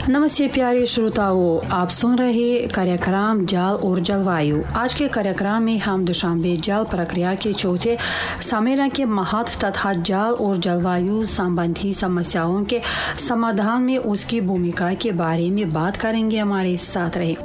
नमस्ते प्यारे श्रोताओं, आप सुन रहे कार्यक्रम जल और जलवायु। आज के कार्यक्रम में हम दुशांबे जल प्रक्रिया के चौथे सम्मेलन के महत्व तथा जल और जलवायु संबंधी समस्याओं के समाधान में उसकी भूमिका के बारे में बात करेंगे। हमारे साथ रहे।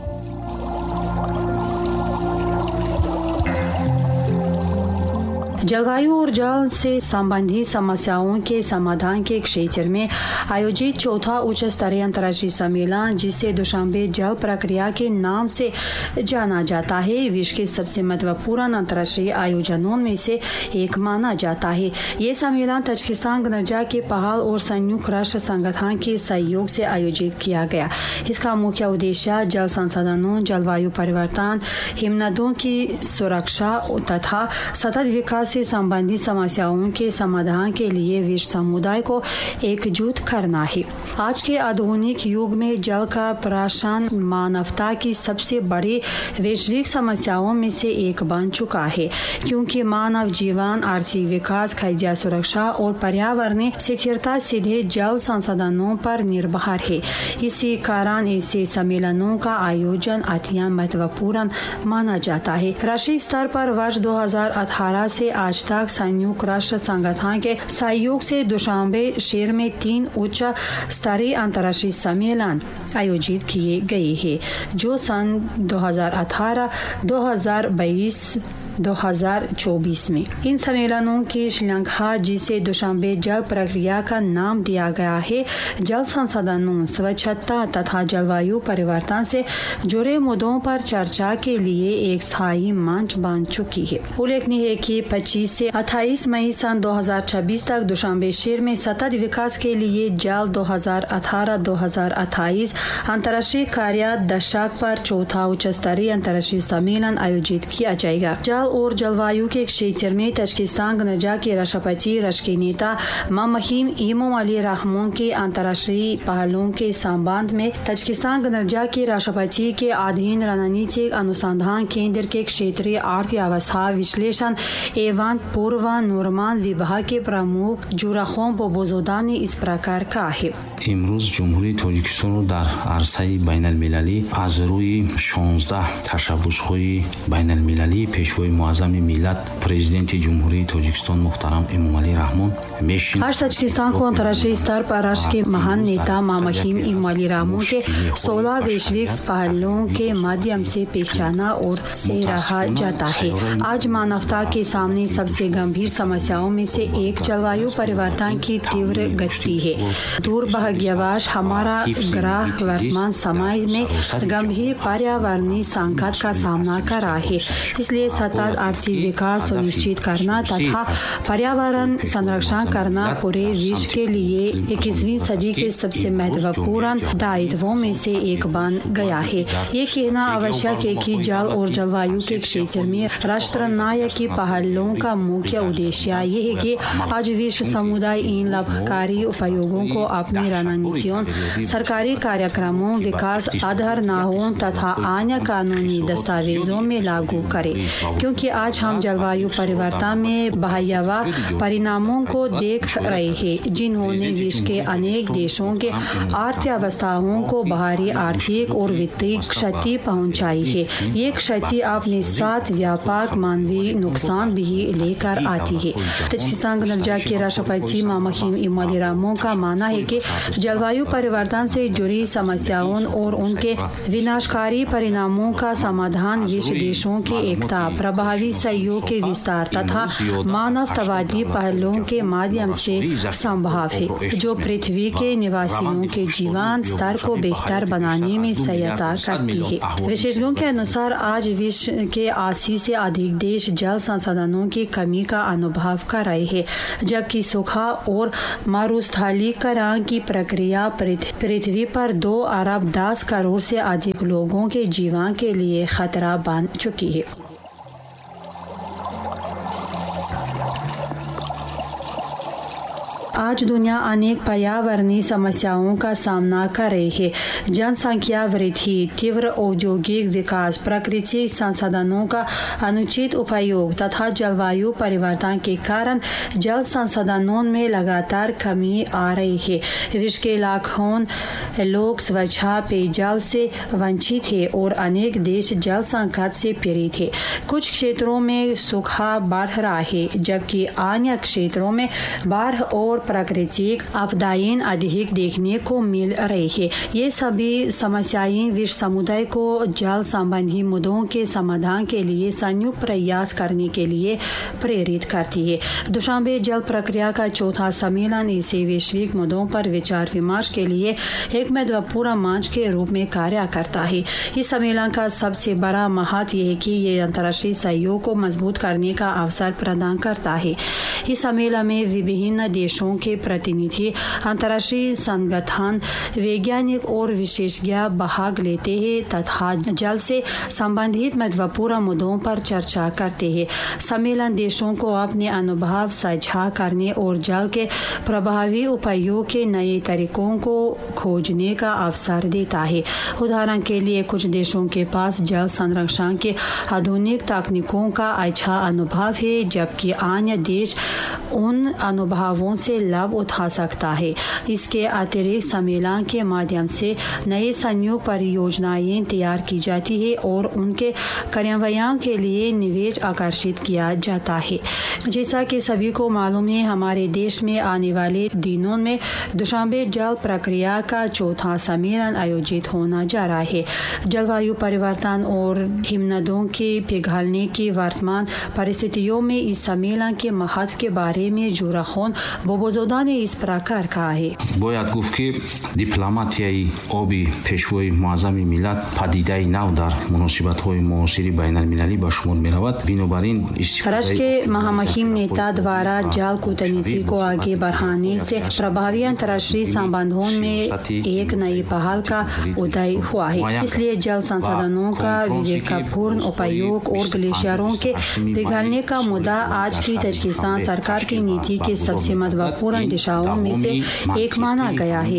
जलवायु और जल से संबंधित समस्याओं के समाधान के क्षेत्र में आयोजित चौथा उच्च स्तरीय अंतर्राष्ट्रीय सम्मेलन, जिसे दुशांबे जल प्रक्रिया के नाम से जाना जाता है, विश्व के सबसे महत्वपूर्ण अंतर्राष्ट्रीय आयोजनों में से एक माना जाता है। ये सम्मेलन तजाकिस्तान गणराज्य के पहल और संयुक्त राष्ट्र संगठन के सहयोग से आयोजित किया गया। इसका मुख्य उद्देश्य जल संसाधनों, जलवायु परिवर्तन, हिमनदों की सुरक्षा तथा सतत विकास से संबंधित समस्याओं के समाधान के लिए विश्व समुदाय को एकजुट करना है। आज के आधुनिक युग में जल का प्रश्न मानवता की सबसे बड़ी वैश्विक समस्याओं में से एक बन चुका है, क्योंकि मानव जीवन, आर्थिक विकास, खाद्य सुरक्षा और पर्यावरणीय स्थिरता सीधे जल संसाधनों पर निर्भर है। इसी कारण ऐसे सम्मेलनों का आयोजन अत्यंत महत्वपूर्ण माना जाता है। राष्ट्रीय स्तर पर वर्ष 2018 से आज तक संयुक्त राष्ट्र संगठन के सहयोग से दुशांबे शहर में 3 उच्च स्तरीय अंतर्राष्ट्रीय सम्मेलन आयोजित किए गए हैं, जो सन 2018, 2022, 2024 में। इन सम्मेलनों की श्रृंखला, जिसे दुशांबे जल प्रक्रिया का नाम दिया गया है, जल संसाधनों, स्वच्छता तथा जलवायु परिवर्तन से जुड़े मुद्दों पर चर्चा के लिए एक स्थायी मंच बन चुकी है। उल्लेखनीय है कि 25 से 28 मई सन 2026 तक दुशांबे शहर में सतत विकास के लिए जल 2018-2028 अंतर्राष्ट्रीय कार्य दशक पर चौथा उच्च स्तरीय अंतर्राष्ट्रीय सम्मेलन आयोजित किया जाएगा। जल और जलवायु के क्षेत्र में तजाकिस्तान गणराज्य के राष्ट्रपति, राष्ट्र के नेता मामहीम इमामोली रहमान के अंतर्राष्ट्रीय पहलों के संबंध में तजाकिस्तान गणराज्य के राष्ट्रपति के अधीन रणनीतिक अनुसंधान केंद्र के क्षेत्रीय अर्थव्यवस्था विश्लेषण एवं पूर्वानुमान विभाग के प्रमुख जुराखों बोबोजोदा ने इस प्रकार कहा है। امروز جمهوری تاجیکستان رو در عرصه بین المللی از روی 16 تشبس‌های بین المللی پیشوای معظم ملت प्रेसिडेंट जमहूरी ताजिकिस्तान मुख्तरम इमामोली रहमान आज तजाकिस्तान को अंतर्राष्ट्रीय स्तर पर राष्ट्र के महान नेता मामहीम इमामोली रहमान के 16 वैश्विक पहलों के माध्यम से पहचाना और से रहा जाता है। आज मानवता के सामने सबसे गंभीर समस्याओं में से एक जलवायु परिवर्तन की तीव्र गति है। दुर्भाग्यवश हमारा ग्रह वर्तमान समय में गंभीर पर्यावरणीय संकट का सामना कर रहा है। इसलिए सतत आर्थिक विकास सुनिश्चित करना तथा पर्यावरण संरक्षण करना पूरे विश्व के लिए 21वीं सदी के सबसे महत्वपूर्ण दायित्वों में से एक बन गया है। ये कहना आवश्यक है कि जल और जलवायु के क्षेत्र में राष्ट्रनायकी पहलों का मुख्य उद्देश्य ये है कि आज विश्व समुदाय इन लाभकारी उपयोगों को अपनी रणनीतियों, सरकारी कार्यक्रमों, विकास अवधारणाओं तथा अन्य कानूनी दस्तावेजों में लागू करे, क्योंकि आज हम जलवायु परिवर्तन में भयावह परिणामों को देख रहे हैं, जिन्होंने विश्व के अनेक देशों के अर्थव्यवस्थाओं को भारी आर्थिक और वित्तीय क्षति पहुंचाई है। ये क्षति अपने साथ व्यापक मानवीय नुकसान भी लेकर आती है। तजाकिस्तान गणराज्य के राष्ट्रपति मामहीम इमामोली रहमान का मानना है कि जलवायु परिवर्तन से जुड़ी समस्याओं और उनके विनाशकारी परिणामों का समाधान विश्व देशों की एकता, प्रभावी सहयोग के विस्तार तथा मानवतावादी पहलों के माध्यम से संभव है, जो पृथ्वी के निवासियों के जीवन स्तर को बेहतर बनाने में सहायता करती है। विशेषज्ञों के अनुसार आज विश्व के 80 से अधिक देश जल संसाधनों की कमी का अनुभव कर रहे हैं, जबकि सूखा और मरुस्थलीकरण की प्रक्रिया पृथ्वी पर 2 अरब 10 करोड़ से अधिक लोगों के जीवन के लिए खतरा बन चुकी है। आज दुनिया अनेक पर्यावरणीय समस्याओं का सामना कर रही है। जनसंख्या वृद्धि, तीव्र औद्योगिक विकास, प्राकृतिक संसाधनों का अनुचित उपयोग तथा जलवायु परिवर्तन के कारण जल संसाधनों में लगातार कमी आ रही है। विश्व के लाखों लोग स्वच्छ पेयजल से वंचित हैं और अनेक देश जल संकट से पीड़ित हैं। कुछ क्षेत्रों में सूखा बढ़ रहा है, जबकि अन्य क्षेत्रों में बाढ़ और प्राकृतिक आपदाएं अधिक देखने को मिल रही है। ये सभी समस्याएं विश्व समुदाय को जल संबंधी मुद्दों के समाधान के लिए संयुक्त प्रयास करने के लिए प्रेरित करती है। दुशांबे जल प्रक्रिया का चौथा सम्मेलन इसे वैश्विक मुद्दों पर विचार विमर्श के लिए एक महत्वपूर्ण मंच के रूप में कार्य करता है। इस सम्मेलन का सबसे बड़ा महत्व यह है कि ये अंतर्राष्ट्रीय सहयोग को मजबूत करने का अवसर प्रदान करता है। इस सम्मेलन में विभिन्न देशों के प्रतिनिधि, अंतर्राष्ट्रीय संगठन, वैज्ञानिक और विशेषज्ञ भाग लेते हैं तथा जल से संबंधित महत्वपूर्ण मुद्दों पर चर्चा करते हैं। सम्मेलन देशों को अपने अनुभव साझा करने और जल के प्रभावी उपयोग के नए तरीकों को खोजने का अवसर देता है। उदाहरण के लिए कुछ देशों के पास जल संरक्षण के आधुनिक तकनीकों का अच्छा अनुभव है, जबकि अन्य देश उन अनुभवों से लाभ उठा सकता है। इसके अतिरिक्त सम्मेलन के माध्यम से नए संयुक्त परियोजनाएं तैयार की जाती है और उनके कार्यान्वयन के लिए निवेश आकर्षित किया जाता है। जैसा कि सभी को मालूम है, हमारे देश में आने वाले दिनों में दुशांबे जल प्रक्रिया का चौथा सम्मेलन आयोजित होना जा रहा है। जलवायु परिवर्तन और हिमनदों के पिघलने की वर्तमान परिस्थितियों में इस सम्मेलन के महत्व के बारे में जुराखोन बोबोजोदा ने इस प्रकार कहा है। باید گفت که دیپلماتیای آبی پیشوای معظم ملت پدیده نو در مناسبت‌های معاصر بین‌المللی به شمار می‌رود. بنابراین राष्ट्र के महामहिम नेता द्वारा जल कूटनीति को आगे बढ़ाने से प्रभावी अंतर्राष्ट्रीय संबंधों में एक नई पहल का उदय हुआ है। इसलिए जल संसाधनों का विवेकपूर्ण उपयोग और ग्लेशियरों के पिघलने का मुद्दा आज की तजाकिस्तान सरकार की नीति के सबसे महत्वपूर्ण दिशाओं में से एक माना गया है।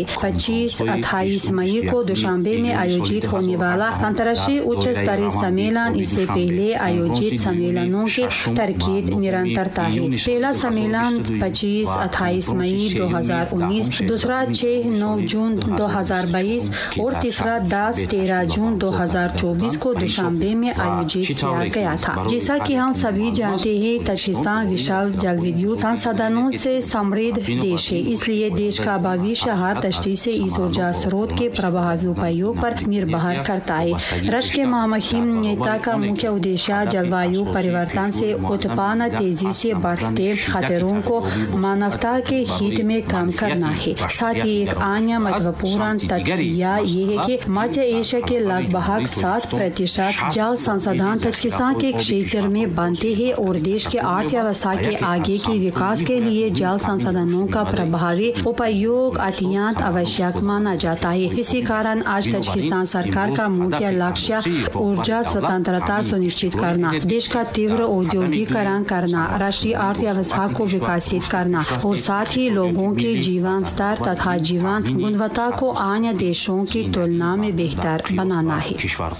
25-28 मई को दुशांबे में आयोजित होने वाला अंतर्राष्ट्रीय उच्च स्तरीय सम्मेलन इससे पहले आयोजित सम्मेलनों के तरकीब निरंतरता है। पहला सम्मेलन 25-28 मई 2019, दूसरा 6-9 जून 2022 और तीसरा 10-13 जून 2024 को दुशांबे में आयोजित किया गया था। जैसा कि हम सभी जानते हैं, तजाकिस्तान विशाल जल विद्युत संसाधनों से समृद्ध देश है। इसलिए देश का भविष्य हर दृष्टि से इस ऊर्जा स्रोत के प्रभावी उपयोग पर निर्भर करता है। राष्ट्र के महामहिम नेता का मुख्य उद्देश्य जलवायु परिवर्तन से उत्पन्न तेजी से बढ़ते खतरों को मानवता के हित में कम करना है। साथ ही एक अन्य महत्वपूर्ण तथ्य यह है कि मध्य एशिया के लगभग 60% जल संसाधन तजाकिस्तान के क्षेत्र में बनते हैं और देश के अर्थव्यवस्था के आगे के विकास के लिए जल संसाधनों का प्रभावी उपयोग अत्यंत आवश्यक माना जाता है। इसी कारण आज तजाकिस्तान सरकार का मुख्य लक्ष्य ऊर्जा स्वतंत्रता सुनिश्चित करना, देश का तीव्र औद्योगिकरण करना, राष्ट्रीय अर्थव्यवस्था को विकसित करना और साथ ही लोगों के जीवन स्तर तथा जीवन गुणवत्ता को अन्य देशों की तुलना में बेहतर बनाना है।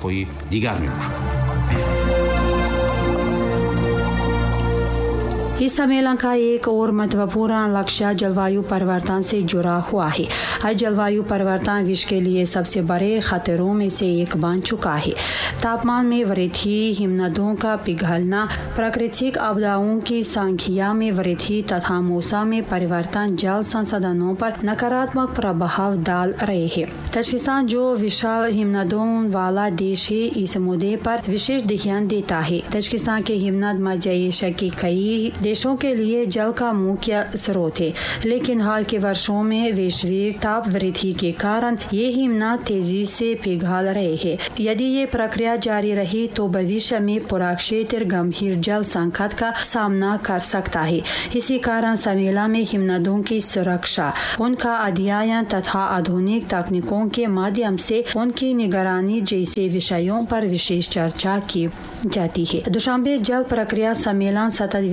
इस सम्मेलन का एक और महत्वपूर्ण लक्ष्य जलवायु परिवर्तन से जुड़ा हुआ है। आज जलवायु परिवर्तन विश्व के लिए सबसे बड़े खतरों में से एक बन चुका है। तापमान में वृद्धि, हिमनदों का पिघलना, प्राकृतिक आपदाओं की संख्या में वृद्धि तथा मौसम में परिवर्तन जल संसाधनों पर नकारात्मक प्रभाव डाल रहे हैं। तजाकिस्तान जो विशाल हिमनदों वाला देश है, इस मुद्दे पर विशेष ध्यान देता है। तजाकिस्तान के हिमनद मध्य एशिया की कई देशों के लिए जल का मुख्य स्रोत है, लेकिन हाल के वर्षों में वैश्विक ताप वृद्धि के कारण ये हिमनद तेजी से पिघल रहे हैं। यदि ये प्रक्रिया जारी रही तो भविष्य में पूरा क्षेत्र गंभीर जल संकट का सामना कर सकता है। इसी कारण सम्मेलन में हिमनदों की सुरक्षा, उनका अध्ययन तथा आधुनिक तकनीकों के माध्यम से उनकी निगरानी जैसे विषयों पर विशेष चर्चा की जाती है। दुशांबे जल प्रक्रिया सम्मेलन सतत विकास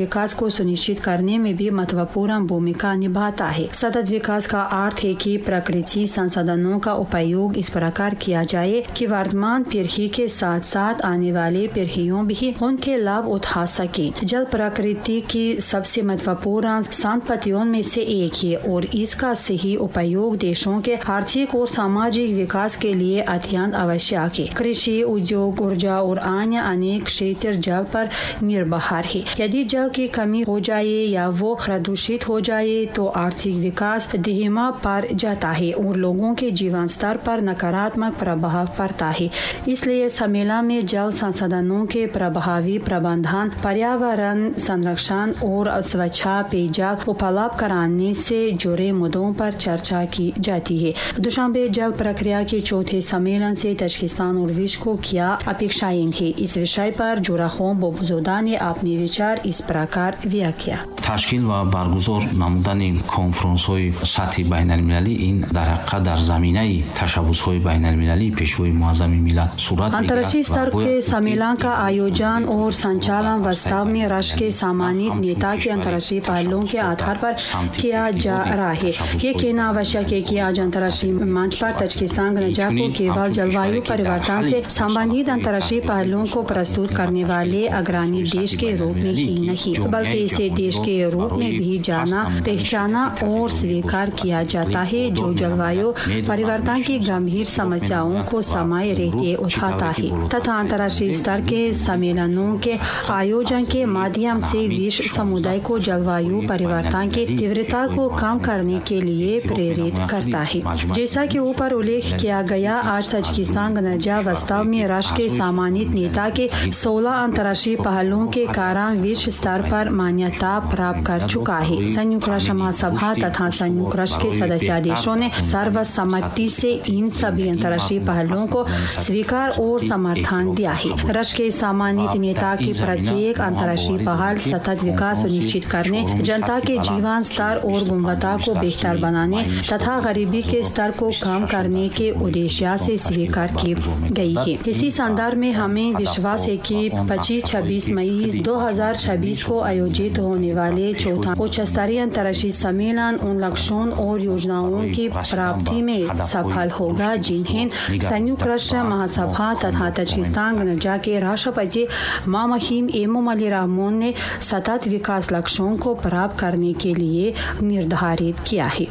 को सुनिश्चित करने में भी महत्वपूर्ण भूमिका निभाता है। सतत विकास का अर्थ है कि प्राकृतिक संसाधनों का उपयोग इस प्रकार किया जाए कि वर्तमान पीढ़ी के साथ साथ आने वाले पीढ़ियों भी उनके लाभ उठा सके। जल प्रकृति की सबसे महत्वपूर्ण संपत्तियों में से एक है और इसका सही उपयोग देशों के आर्थिक और सामाजिक विकास के लिए अत्यंत आवश्यक है। कृषि, उद्योग, ऊर्जा और अन्य अनेक क्षेत्र जल पर निर्भर है। यदि जल की कमी हो जाए या वो प्रदूषित हो जाए तो आर्थिक विकास धीमा पड़ जाता है और लोगों के जीवन स्तर पर नकारात्मक प्रभाव पड़ता है। इसलिए सम्मेलन में जल संसाधनों के प्रभावी प्रबंधन, पर्यावरण संरक्षण और स्वच्छ पेयजल उपलब्ध कराने से जुड़े मुद्दों पर चर्चा की जाती है। दुशांबे जल प्रक्रिया के चौथे सम्मेलन से तजाकिस्तान और विश्व को क्या अपेक्षाएं हैं, इस विषय पर जुराखों बोबजोदा ने अपने विचार इस प्रकार व्यक्त किया। तश्कील व बरगузор намудани конференсҳои сатҳи байналмилалӣ ин дар ҳақиқат дар заминаи ташаббусҳои байналмилалии пешвои муаззами миллат сурат мегирад। अंतर्राष्ट्रीय स्तर के सम्मेलन का आयोजन और संचालन वास्तव में राष्ट्र के सम्मानित नेता के अंतर्राष्ट्रीय पहलुओं के आधार पर किया जा रहा है। ये कहना आवश्यक है कि आज अंतर्राष्ट्रीय मंच पर तजाकिस्तान गणराज्य को केवल जलवायु परिवर्तन से संबंधित अंतर्राष्ट्रीय पहलुओं को प्रस्तुत करने वाले अग्रणी देश के रूप में ही नहीं बल्कि इसे देश के रूप में भी जाना, पहचाना और स्वीकार किया जाता है जो जलवायु परिवर्तन की गंभीर समस्याओं को समय रहते उठाता है तथा अंतर्राष्ट्रीय स्तर के सम्मेलनों के आयोजन के माध्यम से विश्व समुदाय को जलवायु परिवर्तन की तीव्रता को कम करने के लिए प्रेरित करता है। जैसा कि ऊपर उल्लेख किया गया, आज तजाकिस्तान गणराज्य वास्तव में राष्ट्र के सम्मानित नेता के 16 अंतर्राष्ट्रीय पहलुओं के कारण विश्व स्तर पर मान्यता प्राप्त कर चुका है। संयुक्त राष्ट्र महासभा तथा संयुक्त राष्ट्र के सदस्य देशों ने सर्वसम्मति से इन सभी अंतर्राष्ट्रीय पहलुओं को स्वीकार और समर्थन दिया है। राष्ट्र के सम्मानित नेता की प्रत्येक अंतर्राष्ट्रीय पहल सतत विकास सुनिश्चित करने, जनता के जीवन स्तर और गुणवत्ता को बेहतर बनाने तथा गरीबी के स्तर को कम करने के उद्देश्य से स्वीकार की गई है। इसी संदर्भ में हमें विश्वास है कि 25-26 मई 2026 को आयोजित होने वाले चौथा उच्च स्तरीय अंतर्राष्ट्रीय सम्मेलन उन लक्ष्यों और योजनाओं की प्राप्ति में सफल होगा जिन्हें संयुक्त राष्ट्र महासभा तथा तजाकिस्तान गणराज्य के राष्ट्रपति मामहीम एमोमली रहमान ने सतत विकास लक्ष्यों को प्राप्त करने के लिए निर्धारित किया है।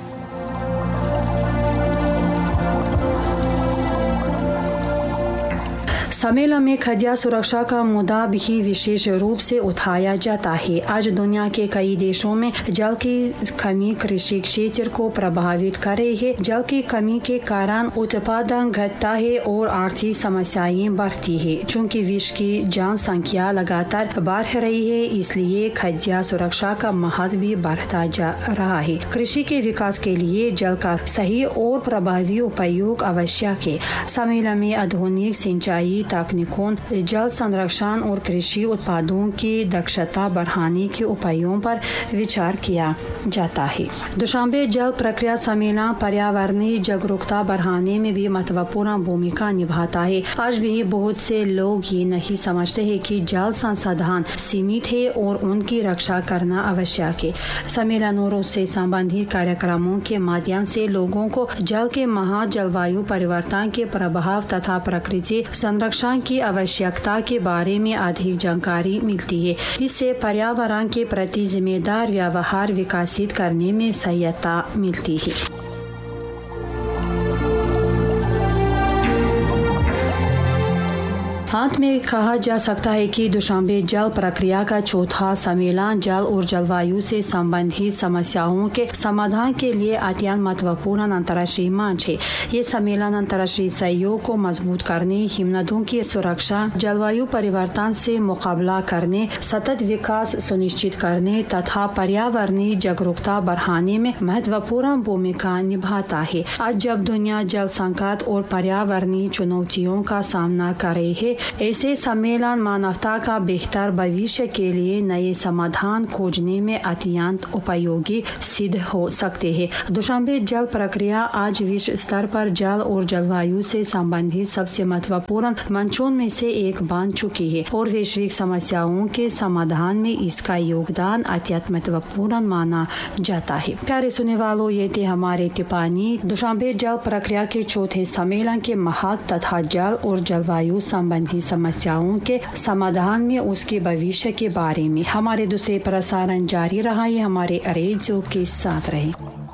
सम्मेलन में खाद्य सुरक्षा का मुद्दा भी विशेष रूप से उठाया जाता है। आज दुनिया के कई देशों में जल की कमी कृषि क्षेत्र को प्रभावित कर रही है। जल की कमी के कारण उत्पादन घटता है और आर्थिक समस्याएं बढ़ती है। चूंकि विश्व की जनसंख्या लगातार बढ़ रही है, इसलिए खाद्य सुरक्षा का महत्व भी बढ़ता जा रहा है। कृषि के विकास के लिए जल का सही और प्रभावी उपयोग आवश्यक है। सम्मेलन में आधुनिक सिंचाई तकनीकों, जल संरक्षण और कृषि उत्पादों की दक्षता बढ़ाने के उपायों पर विचार किया जाता है। दुशांबे जल प्रक्रिया सम्मेलन पर्यावरणीय जागरूकता बढ़ाने में भी महत्वपूर्ण भूमिका निभाता है। आज भी बहुत से लोग ये नहीं समझते हैं कि जल संसाधन सीमित है और उनकी रक्षा करना आवश्यक है। सम्मेलन और उससे संबंधित कार्यक्रमों के माध्यम से लोगों को जल के जलवायु परिवर्तन के प्रभाव तथा प्रकृति संरक्षण की आवश्यकता के बारे में अधिक जानकारी मिलती है। इससे पर्यावरण के प्रति जिम्मेदार व्यवहार विकसित करने में सहायता मिलती है। अंत में कहा जा सकता है कि दुशांबे जल प्रक्रिया का चौथा सम्मेलन जल और जलवायु से संबंधित समस्याओं के समाधान के लिए अत्यंत महत्वपूर्ण अंतर्राष्ट्रीय मंच है। ये सम्मेलन अंतर्राष्ट्रीय सहयोग को मजबूत करने, हिमनदों की सुरक्षा, जलवायु परिवर्तन से मुकाबला करने, सतत विकास सुनिश्चित करने तथा पर्यावरणीय जागरूकता बढ़ाने में महत्वपूर्ण भूमिका निभाता है। आज जब दुनिया जल संकट और पर्यावरणीय चुनौतियों का सामना कर रही है, ऐसे सम्मेलन मानवता का बेहतर भविष्य के लिए नए समाधान खोजने में अत्यंत उपयोगी सिद्ध हो सकते हैं। दुशांबे जल प्रक्रिया आज विश्व स्तर पर जल और जलवायु से संबंधित सबसे महत्वपूर्ण मंचों में से एक बन चुकी है और वैश्विक समस्याओं के समाधान में इसका योगदान अत्यंत महत्वपूर्ण माना जाता है। प्यारे सुनने वालों, ये थे हमारे टिप्पणी दुशांबे जल प्रक्रिया के चौथे सम्मेलन के महत्व तथा जल और जलवायु संबंधी समस्याओं के समाधान में उसके भविष्य के बारे में। हमारे दूसरे प्रसारण जारी रहा है। हमारे रेडियो के साथ रहे।